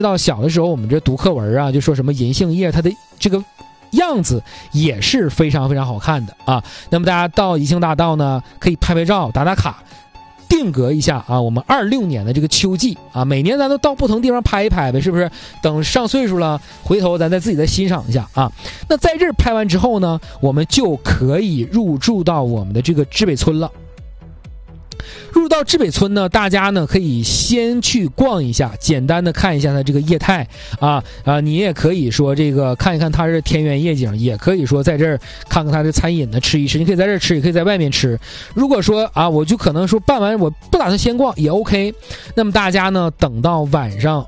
到小的时候我们这读课文啊，就说什么银杏叶它的这个样子也是非常非常好看的啊。那么大家到银杏大道呢，可以拍拍照打打卡，定格一下啊，我们26年的这个秋季啊，每年咱都到不同地方拍一拍呗，是不是？等上岁数了，回头咱再自己再欣赏一下啊。那在这儿拍完之后呢，我们就可以入住到我们的这个知北村了。入到知北村呢，大家呢可以先去逛一下，简单的看一下它这个业态你也可以说这个看一看它是田园夜景，也可以说在这儿看看它的餐饮呢吃一吃，你可以在这儿吃，也可以在外面吃。如果说我就可能说办完我不打算先逛也 OK， 那么大家呢等到晚上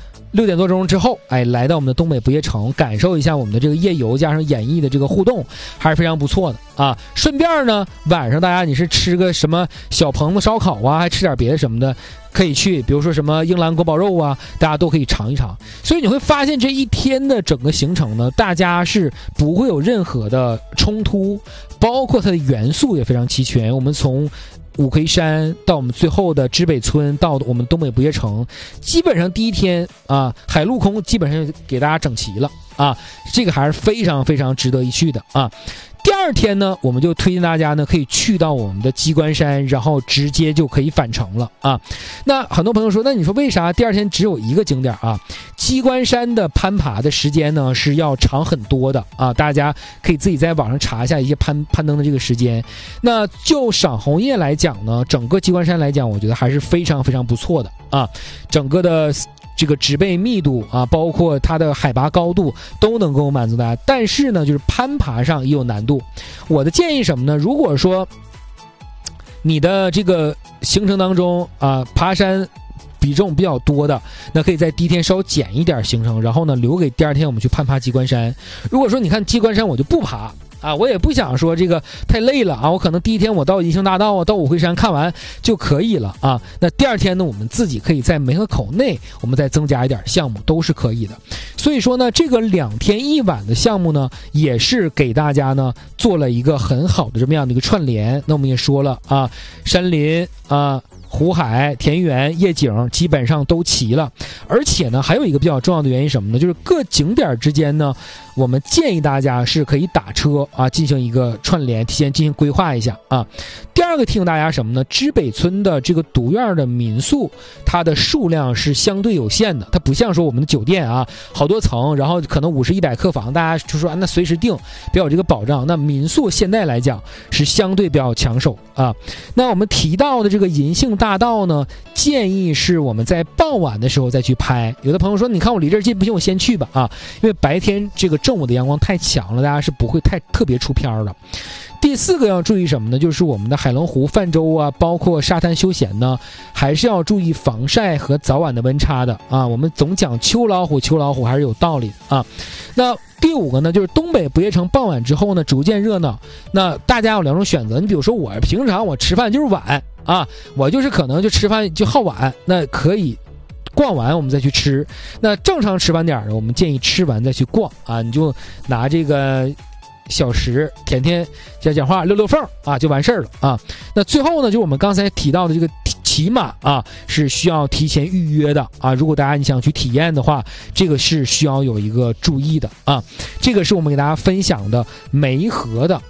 6点多钟之后，来到我们的东北不夜城，感受一下我们的这个夜游加上演绎的这个互动，还是非常不错的啊。顺便呢，晚上大家你是吃个什么小棚子烧烤还吃点别的什么的，可以去，比如说什么英兰国宝肉大家都可以尝一尝。所以你会发现这一天的整个行程呢，大家是不会有任何的冲突，包括它的元素也非常齐全。我们从五魁山到我们最后的知北村，到我们东北不夜城，基本上第一天海陆空基本上给大家整齐了这个还是非常非常值得一去的第二天呢，我们就推荐大家呢可以去到我们的鸡冠山，然后直接就可以返程了那很多朋友说，那你说为啥第二天只有一个景点鸡冠山的攀爬的时间呢是要长很多的大家可以自己在网上查一下一些攀登的这个时间。那就赏红叶来讲呢，整个鸡冠山来讲，我觉得还是非常非常不错的整个的这个植被密度包括它的海拔高度都能够满足大家，但是呢就是攀爬上也有难度。我的建议什么呢？如果说你的这个行程当中爬山比重比较多的，那可以在第一天稍减一点行程，然后呢留给第二天我们去攀爬鸡冠山。如果说你看鸡冠山我就不爬我也不想说这个太累了我可能第一天我到银杏大道到五魁山看完就可以了那第二天呢，我们自己可以在梅河口内我们再增加一点项目都是可以的。所以说呢，这个2天1晚的项目呢，也是给大家呢做了一个很好的这么样的一个串联。那我们也说了山林湖海田园夜景基本上都齐了，而且呢还有一个比较重要的原因什么呢？就是各景点之间呢，我们建议大家是可以打车进行一个串联，提前进行规划一下第二个提醒大家什么呢？知北村的这个独院的民宿，它的数量是相对有限的，它不像说我们的酒店好多层，然后可能50、100客房，大家就说那随时订，比较有这个保障。那民宿现在来讲是相对比较抢手那我们提到的这个银杏大道呢，建议是我们在傍晚的时候再去拍。有的朋友说，你看我离这儿近，不行我先去吧因为白天这个正午的阳光太强了，大家是不会特别出片的。第4个要注意什么呢？就是我们的海龙湖泛舟包括沙滩休闲呢，还是要注意防晒和早晚的温差的我们总讲秋老虎还是有道理的那第5个呢，就是东北不夜城傍晚之后呢逐渐热闹。那大家有2种选择，你比如说我平常我吃饭就是晚我就是可能就吃饭就好晚，那可以逛完我们再去吃。那正常吃饭点呢，我们建议吃完再去逛你就拿这个小食甜甜讲话溜缝就完事儿了那最后呢，就我们刚才提到的这个骑马是需要提前预约的如果大家你想去体验的话，这个是需要有一个注意的这个是我们给大家分享的梅河的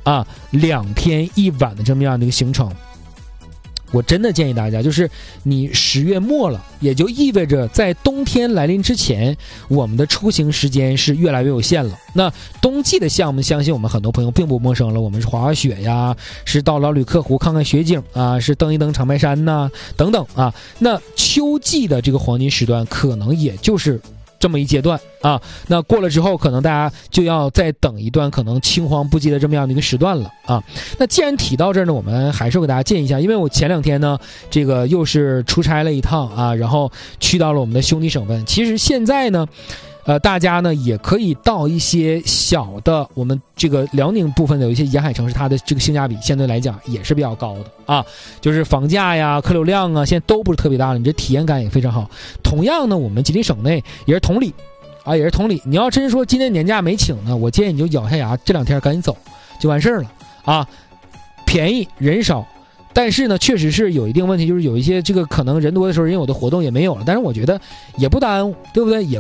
2天1晚的这么样的一个行程。我真的建议大家，就是你10月末了，也就意味着在冬天来临之前，我们的出行时间是越来越有限了。那冬季的项目，相信我们很多朋友并不陌生了，我们是滑滑雪呀，是到老吕克湖看看雪景是登一登长白山等等那秋季的这个黄金时段，可能也就是这么一阶段那过了之后，可能大家就要再等一段可能青黄不接的这么样的一个时段了那既然提到这儿呢，我们还是给大家建议一下，因为我前2天呢，这个又是出差了一趟然后去到了我们的兄弟省份。其实现在呢大家呢也可以到一些小的我们这个辽宁部分的有一些沿海城市，它的这个性价比相对来讲也是比较高的就是房价呀客流量现在都不是特别大了，你这体验感也非常好。同样呢，我们吉林省内也是同理你要真说今年年假没请呢，我建议你就咬下牙这2天赶紧走就完事儿了便宜人少但是呢，确实是有一定问题，就是有一些这个可能人多的时候人有的活动也没有了，但是我觉得也不耽误，对不对？也